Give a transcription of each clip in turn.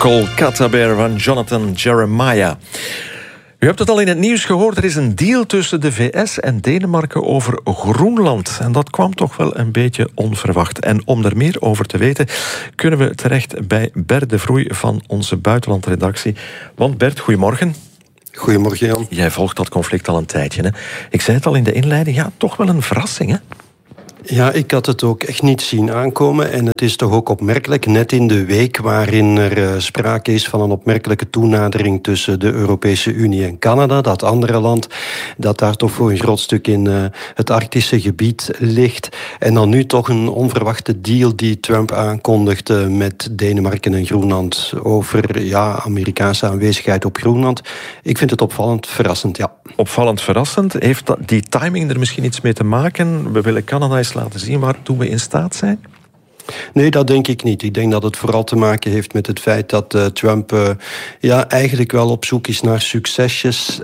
Kolkata Bear van Jonathan Jeremiah. U hebt het al in het nieuws gehoord, er is een deal tussen de VS en Denemarken over Groenland. En dat kwam toch wel een beetje onverwacht. En om er meer over te weten, kunnen we terecht bij Bert de Vroei van onze buitenlandredactie. Want Bert, goedemorgen. Goedemorgen, Jan. Jij volgt dat conflict al een tijdje, hè? Ik zei het al in de inleiding, ja, toch wel een verrassing, hè? Ja, ik had het ook echt niet zien aankomen. En het is toch ook opmerkelijk, net in de week waarin er sprake is van een opmerkelijke toenadering tussen de Europese Unie en Canada, dat andere land dat daar toch voor een groot stuk in het Arctische gebied ligt. En dan nu toch een onverwachte deal die Trump aankondigde met Denemarken en Groenland over Amerikaanse aanwezigheid op Groenland. Ik vind het opvallend verrassend, ja. Opvallend verrassend. Heeft die timing er misschien iets mee te maken? We willen Canada eens laten zien waartoe we in staat zijn? Nee, dat denk ik niet. Ik denk dat het vooral te maken heeft met het feit dat Trump eigenlijk wel op zoek is naar succesjes.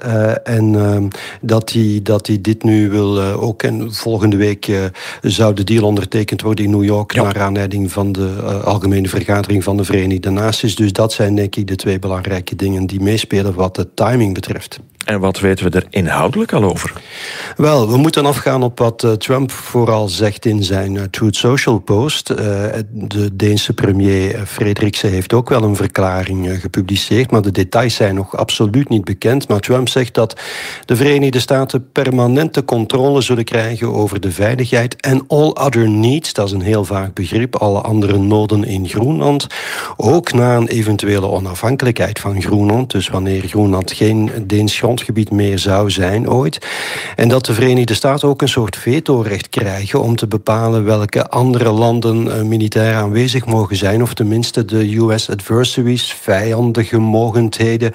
En dat hij dit nu wil ook. En volgende week zou de deal ondertekend worden in New York, naar aanleiding van de Algemene Vergadering van de Verenigde Naties. Dus dat zijn denk ik de twee belangrijke dingen die meespelen wat de timing betreft. En wat weten we er inhoudelijk al over? Wel, we moeten afgaan op wat Trump vooral zegt in zijn Truth Social post. De Deense premier Frederiksen heeft ook wel een verklaring gepubliceerd, maar de details zijn nog absoluut niet bekend. Maar Trump zegt dat de Verenigde Staten permanente controle zullen krijgen over de veiligheid en all other needs, dat is een heel vaag begrip, alle andere noden in Groenland, ook na een eventuele onafhankelijkheid van Groenland, dus wanneer Groenland geen Deens grondgebied meer zou zijn ooit. En dat de Verenigde Staten ook een soort vetorecht krijgen om te bepalen welke andere landen militair aanwezig mogen zijn, of tenminste de US adversaries, vijandige mogendheden.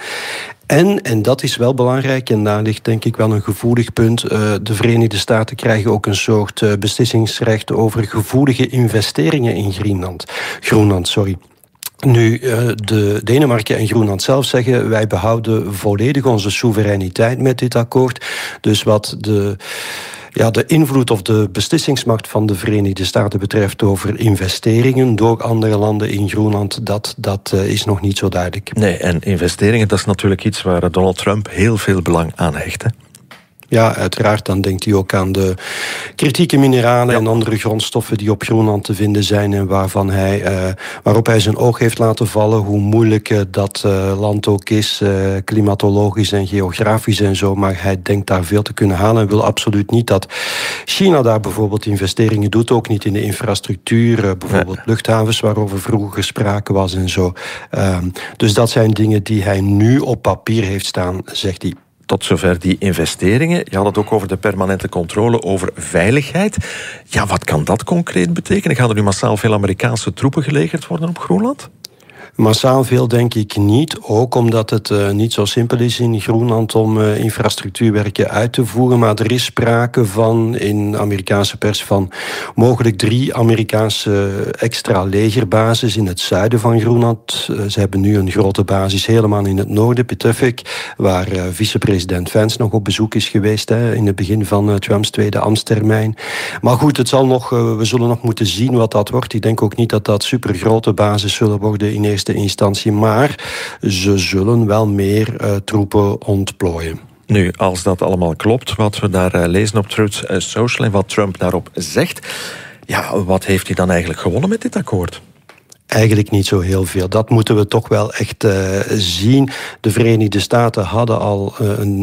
En dat is wel belangrijk, en daar ligt denk ik wel een gevoelig punt, de Verenigde Staten krijgen ook een soort beslissingsrecht over gevoelige investeringen in Groenland. Nu, de Denemarken en Groenland zelf zeggen, wij behouden volledig onze soevereiniteit met dit akkoord. Dus wat de invloed of de beslissingsmacht van de Verenigde Staten betreft over investeringen door andere landen in Groenland, dat is nog niet zo duidelijk. Nee, en investeringen, dat is natuurlijk iets waar Donald Trump heel veel belang aan hecht, hè? Ja, uiteraard. Dan denkt hij ook aan de kritieke mineralen en andere grondstoffen die op Groenland te vinden zijn en waarop hij zijn oog heeft laten vallen, hoe moeilijk dat land ook is, klimatologisch en geografisch en zo. Maar hij denkt daar veel te kunnen halen en wil absoluut niet dat China daar bijvoorbeeld investeringen doet, ook niet in de infrastructuur, bijvoorbeeld luchthavens waarover vroeger sprake was en zo. Dus dat zijn dingen die hij nu op papier heeft staan, zegt hij. Tot zover die investeringen. Je had het ook over de permanente controle over veiligheid. Ja, wat kan dat concreet betekenen? Gaan er nu massaal veel Amerikaanse troepen gelegerd worden op Groenland? Massaal veel denk ik niet, ook omdat het niet zo simpel is in Groenland om infrastructuurwerken uit te voeren, maar er is sprake van, in Amerikaanse pers, van mogelijk 3 Amerikaanse extra legerbases in het zuiden van Groenland. Ze hebben nu een grote basis helemaal in het noorden, Pituffik, waar vicepresident Vance nog op bezoek is geweest in het begin van Trumps tweede ambtstermijn. Maar goed, we zullen nog moeten zien wat dat wordt. Ik denk ook niet dat dat supergrote bases zullen worden in eerste instantie, maar ze zullen wel meer troepen ontplooien. Nu, als dat allemaal klopt, wat we daar lezen op Truth Social en wat Trump daarop zegt, ja, wat heeft hij dan eigenlijk gewonnen met dit akkoord? Eigenlijk niet zo heel veel. Dat moeten we toch wel echt zien. De Verenigde Staten hadden al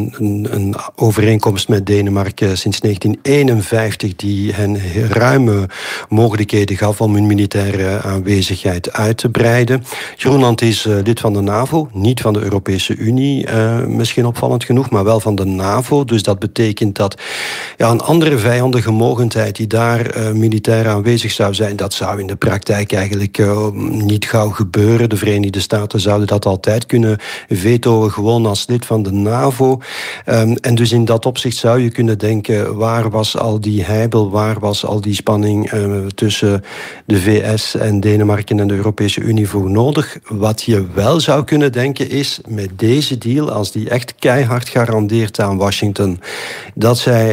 een overeenkomst met Denemarken sinds 1951... die hen ruime mogelijkheden gaf om hun militaire aanwezigheid uit te breiden. Groenland is lid van de NAVO, niet van de Europese Unie, misschien opvallend genoeg, maar wel van de NAVO. Dus dat betekent dat een andere vijandige mogendheid die daar militair aanwezig zou zijn, dat zou in de praktijk eigenlijk niet gauw gebeuren. De Verenigde Staten zouden dat altijd kunnen vetoen, gewoon als lid van de NAVO. En dus in dat opzicht zou je kunnen denken, waar was al die heibel, waar was al die spanning tussen de VS en Denemarken en de Europese Unie voor nodig? Wat je wel zou kunnen denken is, met deze deal, als die echt keihard garandeert aan Washington dat zij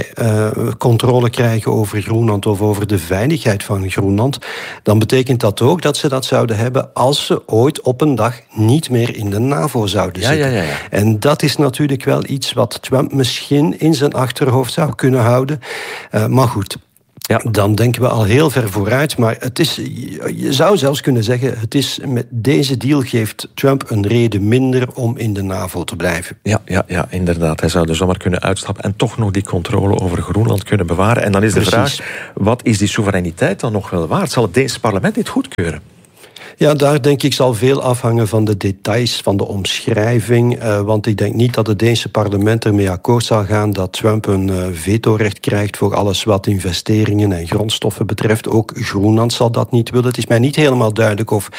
controle krijgen over Groenland of over de veiligheid van Groenland, dan betekent dat ook dat ze dat zouden zouden hebben als ze ooit op een dag niet meer in de NAVO zouden zitten. Ja. En dat is natuurlijk wel iets wat Trump misschien in zijn achterhoofd zou kunnen houden. Maar goed. Ja. Dan denken we al heel ver vooruit. Maar je zou zelfs kunnen zeggen, met deze deal geeft Trump een reden minder om in de NAVO te blijven. Ja, inderdaad. Hij zou er zomaar kunnen uitstappen en toch nog die controle over Groenland kunnen bewaren. En dan is de vraag, wat is die soevereiniteit dan nog wel waard? Zal het Deense parlement dit goedkeuren? Ja, daar denk ik zal veel afhangen van de details, van de omschrijving. Want ik denk niet dat het Deense parlement ermee akkoord zal gaan dat Trump een vetorecht krijgt voor alles wat investeringen en grondstoffen betreft. Ook Groenland zal dat niet willen. Het is mij niet helemaal duidelijk of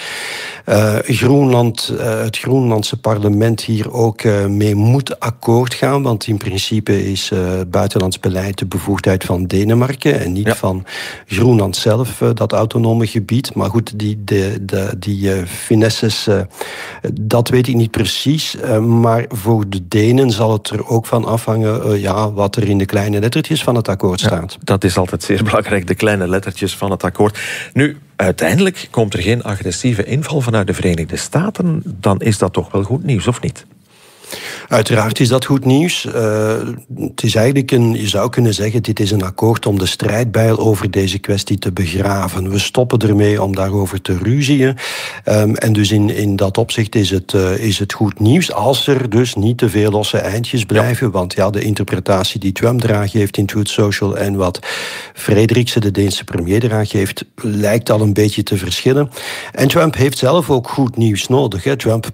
het Groenlandse parlement hier ook mee moet akkoord gaan. Want in principe is buitenlands beleid de bevoegdheid van Denemarken en niet van Groenland zelf, dat autonome gebied. Maar goed, die finesses, dat weet ik niet precies. Maar voor de Denen zal het er ook van afhangen wat er in de kleine lettertjes van het akkoord staat. Ja, dat is altijd zeer belangrijk, de kleine lettertjes van het akkoord. Nu, uiteindelijk komt er geen agressieve inval vanuit de Verenigde Staten. Dan is dat toch wel goed nieuws, of niet? Uiteraard is dat goed nieuws. Het is eigenlijk je zou kunnen zeggen, dit is een akkoord om de strijdbijl over deze kwestie te begraven. We stoppen ermee om daarover te ruzien. En dus in dat opzicht is het goed nieuws, als er dus niet te veel losse eindjes blijven. Ja. Want de interpretatie die Trump eraan geeft in Truth Social en wat Frederiksen, de Deense premier, eraan geeft, lijkt al een beetje te verschillen. En Trump heeft zelf ook goed nieuws nodig. Hè. Trump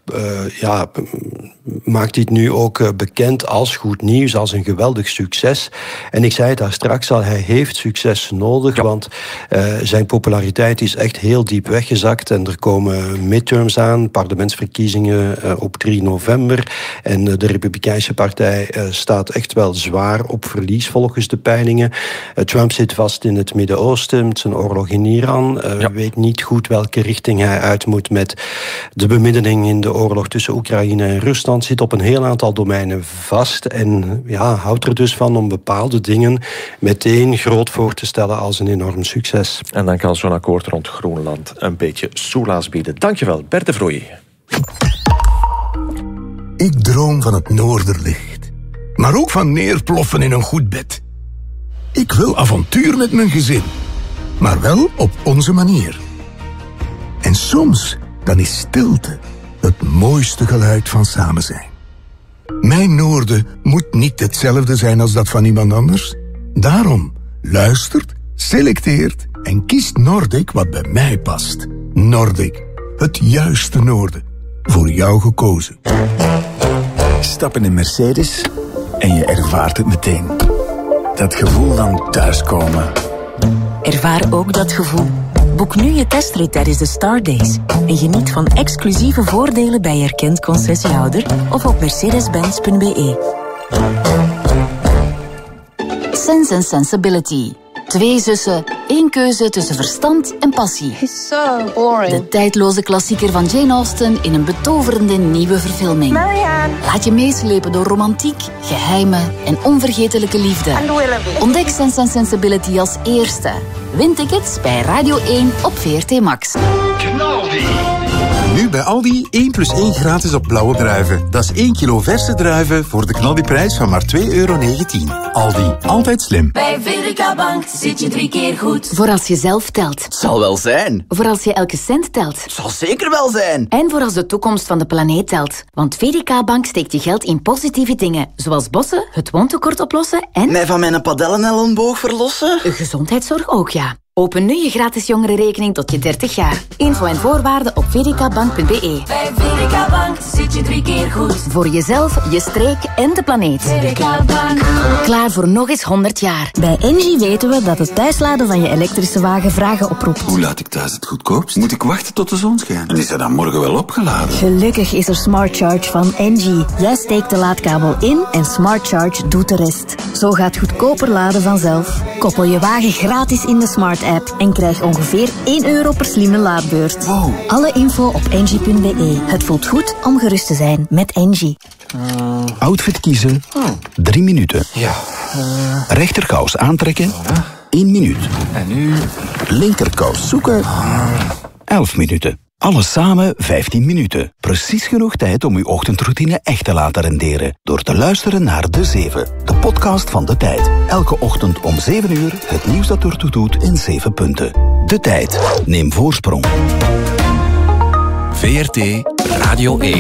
maakt dit nu ook bekend als goed nieuws, als een geweldig succes. En ik zei het daar straks al, hij heeft succes nodig, want zijn populariteit is echt heel diep weggezakt en er komen midterms aan, parlementsverkiezingen op 3 november. En de Republikeinse partij staat echt wel zwaar op verlies volgens de peilingen. Trump zit vast in het Midden-Oosten, met zijn oorlog in Iran. Weet niet goed welke richting hij uit moet met de bemiddeling in de oorlog tussen Oekraïne en Rusland. Zit op een heel aantal domeinen vast en houdt er dus van om bepaalde dingen meteen groot voor te stellen als een enorm succes. En dan kan zo'n akkoord rond Groenland een beetje soelaas bieden. Dankjewel, Bert de Vroei. Ik droom van het noorderlicht, maar ook van neerploffen in een goed bed. Ik wil avontuur met mijn gezin, maar wel op onze manier. En soms dan is stilte het mooiste geluid van samen zijn. Mijn noorden moet niet hetzelfde zijn als dat van iemand anders. Daarom luistert, selecteert en kiest Nordic wat bij mij past. Nordic, het juiste noorden. Voor jou gekozen. Stap in een Mercedes en je ervaart het meteen. Dat gevoel van thuiskomen. Ervaar ook dat gevoel. Boek nu je testrit tijdens de Star Days en geniet van exclusieve voordelen bij erkend concessiehouder of op mercedes-benz.be. Sense and Sensibility. 2 zussen, 1 keuze tussen verstand en passie. So boring. De tijdloze klassieker van Jane Austen in een betoverende nieuwe verfilming. Marianne. Laat je meeslepen door romantiek, geheimen en onvergetelijke liefde. Ontdek Sense and Sensibility als eerste. Win tickets bij Radio 1 op VRT Max. Nu bij Aldi 1+1 gratis op blauwe druiven. Dat is 1 kilo verse druiven voor de knaldiprijs van maar €2,19. Aldi, altijd slim. Bij VDK Bank zit je 3 keer goed. Voor als je zelf telt. Zal wel zijn. Voor als je elke cent telt. Zal zeker wel zijn. En voor als de toekomst van de planeet telt. Want VDK Bank steekt je geld in positieve dingen. Zoals bossen, het woontekort oplossen en... Mij van mijn padellen-elleboog verlossen? Gezondheidszorg ook, ja. Open nu je gratis jongerenrekening tot je 30 jaar. Info en voorwaarden op vdkbank.be. Bij VDK Bank zit je 3 keer goed. Voor jezelf, je streek en de planeet. VDK Bank. Klaar voor nog eens 100 jaar. Bij Engie weten we dat het thuisladen van je elektrische wagen vragen oproept. Hoe laat ik thuis het goedkoopst? Moet ik wachten tot de zon schijnt? En is hij dan morgen wel opgeladen? Gelukkig is er Smart Charge van Engie. Jij steekt de laadkabel in en Smart Charge doet de rest. Zo gaat goedkoper laden vanzelf. Koppel je wagen gratis in de Smart app en krijg ongeveer €1 per slimme laadbeurt. Wow. Alle info op engie.be. Het voelt goed om gerust te zijn met Engie. Outfit kiezen, 3 minuten. Ja. Rechterkous aantrekken, 1 minuut. En nu? Linkerkous zoeken, 11 minuten. Alles samen 15 minuten. Precies genoeg tijd om uw ochtendroutine echt te laten renderen. Door te luisteren naar De 7, de podcast van De Tijd. Elke ochtend om 7 uur het nieuws dat ertoe doet in 7 punten. De Tijd. Neem voorsprong. VRT Radio 1.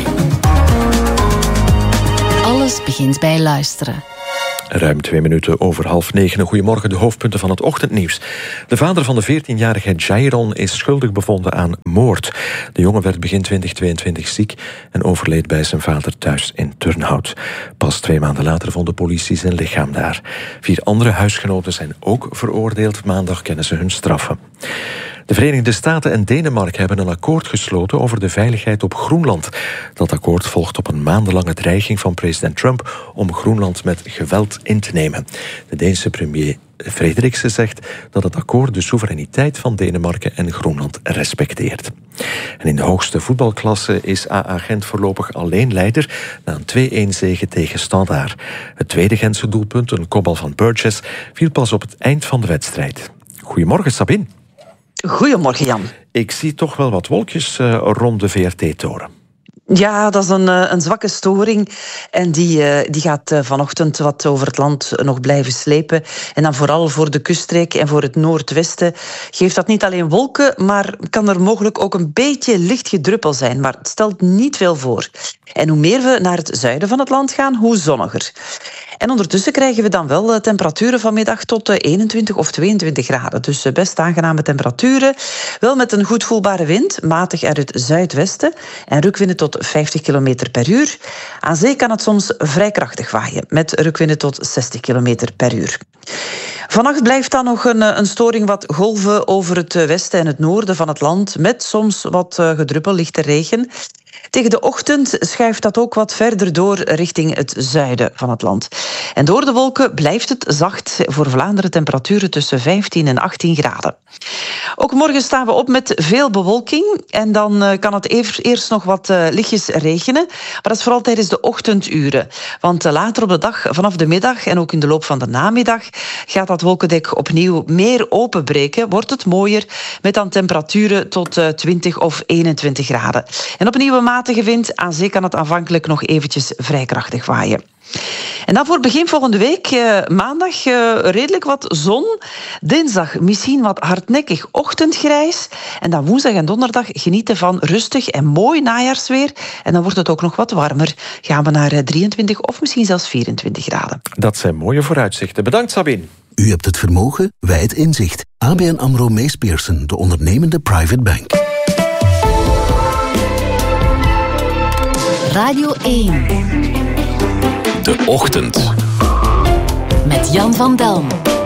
Alles begint bij luisteren. Ruim 2 minuten over 8:30. Goedemorgen, de hoofdpunten van het ochtendnieuws. De vader van de 14-jarige Jairon is schuldig bevonden aan moord. De jongen werd begin 2022 ziek en overleed bij zijn vader thuis in Turnhout. Pas 2 maanden later vond de politie zijn lichaam daar. 4 andere huisgenoten zijn ook veroordeeld. Maandag kennen ze hun straffen. De Verenigde Staten en Denemarken hebben een akkoord gesloten over de veiligheid op Groenland. Dat akkoord volgt op een maandenlange dreiging van president Trump om Groenland met geweld in te nemen. De Deense premier Frederiksen zegt dat het akkoord de soevereiniteit van Denemarken en Groenland respecteert. En in de hoogste voetbalklasse is AA Gent voorlopig alleen leider na een 2-1 zege tegen Standaard. Het tweede Gentse doelpunt, een kopbal van Burgess, viel pas op het eind van de wedstrijd. Goedemorgen, Sabine. Goedemorgen, Jan. Ik zie toch wel wat wolkjes rond de VRT-toren. Ja, dat is een zwakke storing. En die gaat vanochtend wat over het land nog blijven slepen. En dan vooral voor de kuststreek en voor het noordwesten geeft dat niet alleen wolken, maar kan er mogelijk ook een beetje licht gedruppel zijn. Maar het stelt niet veel voor. En hoe meer we naar het zuiden van het land gaan, hoe zonniger. En ondertussen krijgen we dan wel temperaturen vanmiddag tot 21 of 22 graden. Dus best aangename temperaturen. Wel met een goed voelbare wind, matig uit het zuidwesten. En rukwinden tot 50 km per uur. Aan zee kan het soms vrij krachtig waaien, met rukwinden tot 60 km per uur. Vannacht blijft dan nog een storing wat golven over het westen en het noorden van het land, met soms wat gedruppel, lichte regen. Tegen de ochtend schuift dat ook wat verder door richting het zuiden van het land. En door de wolken blijft het zacht, voor Vlaanderen temperaturen tussen 15 en 18 graden. Ook morgen staan we op met veel bewolking en dan kan het eerst nog wat lichtjes regenen. Maar dat is vooral tijdens de ochtenduren. Want later op de dag, vanaf de middag en ook in de loop van de namiddag, gaat dat wolkendek opnieuw meer openbreken. Wordt het mooier met dan temperaturen tot 20 of 21 graden. En opnieuw een matige wind. Aan zee kan het aanvankelijk nog eventjes vrij krachtig waaien. En dan voor begin volgende week, maandag, redelijk wat zon. Dinsdag misschien wat hardnekkig ochtendgrijs. En dan woensdag en donderdag genieten van rustig en mooi najaarsweer. En dan wordt het ook nog wat warmer. Gaan we naar 23 of misschien zelfs 24 graden. Dat zijn mooie vooruitzichten. Bedankt, Sabine. U hebt het vermogen, wij het inzicht. ABN AMRO Mees Pierson, de ondernemende private bank. Radio 1. De Ochtend. Met Jan van Delm.